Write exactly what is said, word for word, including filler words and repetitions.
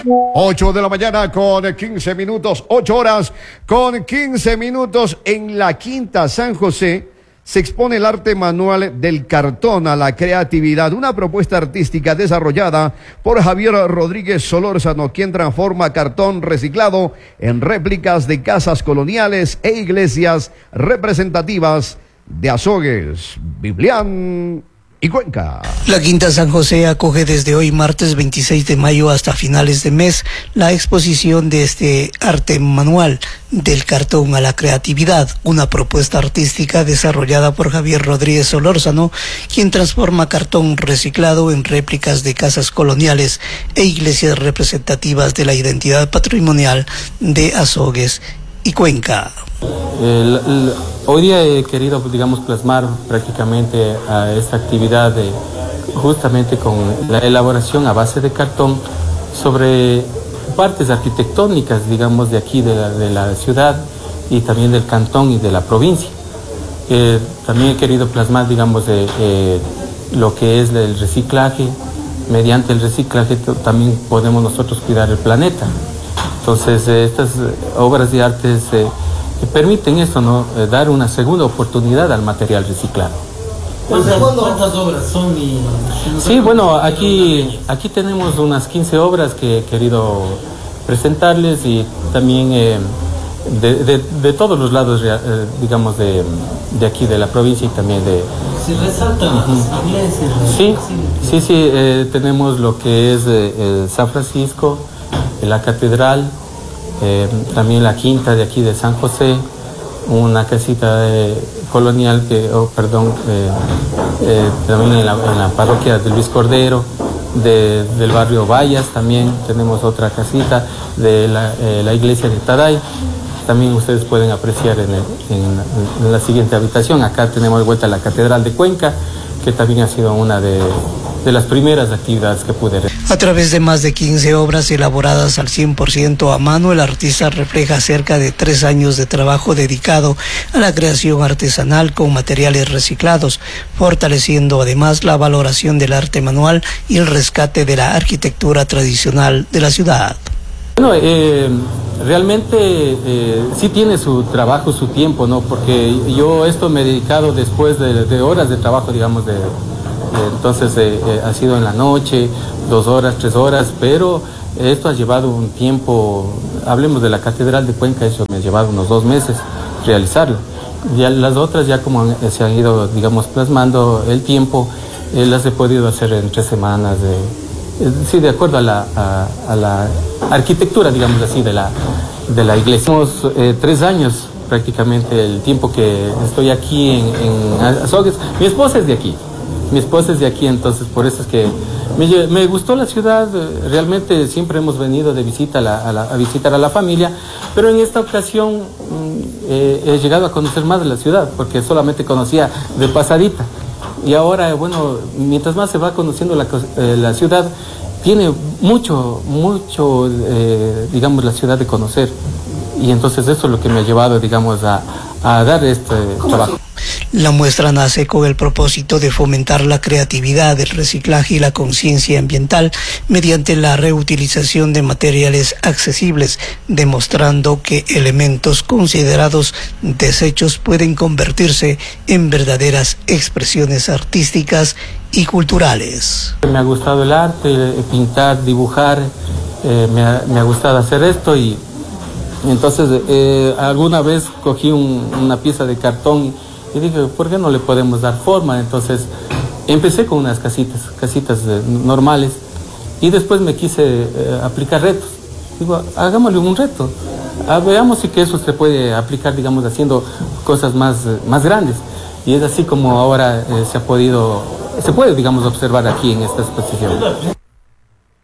ocho de la mañana con quince minutos, ocho horas con quince minutos. En la Quinta San José se expone el arte manual del cartón a la creatividad, una propuesta artística desarrollada por Javier Rodríguez Solórzano, quien transforma cartón reciclado en réplicas de casas coloniales e iglesias representativas de Azogues, Biblián y Cuenca. La Quinta San José acoge desde hoy, martes veintiséis de mayo, hasta finales de mes, la exposición de este arte manual del cartón a la creatividad, una propuesta artística desarrollada por Javier Rodríguez Solórzano, quien transforma cartón reciclado en réplicas de casas coloniales e iglesias representativas de la identidad patrimonial de Azogues y Cuenca. El, el, hoy día he querido, digamos, plasmar prácticamente a esta actividad de, justamente con la elaboración a base de cartón sobre partes arquitectónicas, digamos, de aquí de la, de la ciudad y también del cantón y de la provincia. Eh, también he querido plasmar, digamos, de, eh, lo que es el reciclaje. Mediante el reciclaje también podemos nosotros cuidar el planeta. Entonces, eh, estas obras de arte eh, permiten esto, ¿no? Eh, dar una segunda oportunidad al material reciclado. ¿Cuántas, cuántas obras son? Y, sí, bueno, aquí, aquí tenemos unas quince obras que he querido presentarles y también eh, de, de, de todos los lados, eh, digamos, de, de aquí de la provincia y también de... ¿Se resaltan las iglesias? Sí, sí, sí, eh, tenemos lo que es eh, San Francisco, la catedral, eh, también la quinta de aquí de San José, una casita eh, colonial, que, oh, perdón, eh, eh, también en la, en la parroquia de Luis Cordero, de, del barrio Vallas, también tenemos otra casita de la, eh, la iglesia de Taday. También ustedes pueden apreciar en, el, en, en la siguiente habitación. Acá tenemos de vuelta la catedral de Cuenca, que también ha sido una de, de las primeras actividades que pude realizar. A través de más de quince obras elaboradas al cien por ciento a mano, el artista refleja cerca de tres años de trabajo dedicado a la creación artesanal con materiales reciclados, fortaleciendo además la valoración del arte manual y el rescate de la arquitectura tradicional de la ciudad. Bueno, eh, realmente eh, sí tiene su trabajo, su tiempo, ¿no? Porque yo esto me he dedicado después de, de horas de trabajo, digamos, de, de entonces eh, eh, ha sido en la noche, dos horas, tres horas, pero esto ha llevado un tiempo. Hablemos de la Catedral de Cuenca, eso me ha llevado unos dos meses realizarlo. Ya las otras, ya como han, se han ido, digamos, plasmando el tiempo, eh, las he podido hacer en tres semanas, de, eh, sí, de acuerdo a la, a, a la arquitectura, digamos así, de la, de la iglesia. Tenemos eh, tres años prácticamente el tiempo que estoy aquí en, en Azogues. Mi esposa es de aquí, mi esposa es de aquí, entonces por eso es que me, me gustó la ciudad. Realmente siempre hemos venido de visita a, la, a, la, a visitar a la familia, pero en esta ocasión eh, he llegado a conocer más de la ciudad, porque solamente conocía de pasadita. Y ahora, bueno, mientras más se va conociendo la, eh, la ciudad, tiene mucho, mucho, eh, digamos, la ciudad de conocer. Y entonces eso es lo que me ha llevado, digamos, a, a dar este trabajo. La muestra nace con el propósito de fomentar la creatividad, el reciclaje y la conciencia ambiental mediante la reutilización de materiales accesibles, demostrando que elementos considerados desechos pueden convertirse en verdaderas expresiones artísticas y culturales. Me ha gustado el arte, pintar, dibujar, eh, me, ha, me ha gustado hacer esto y entonces eh, alguna vez cogí un, una pieza de cartón y dije, ¿por qué no le podemos dar forma? Entonces empecé con unas casitas, casitas eh, normales, y después me quise eh, aplicar retos. Digo, hagámosle un reto, ah, veamos si que eso se puede aplicar, digamos, haciendo cosas más, más grandes. Y es así como ahora eh, se ha podido, se puede, digamos, observar aquí en esta exposición.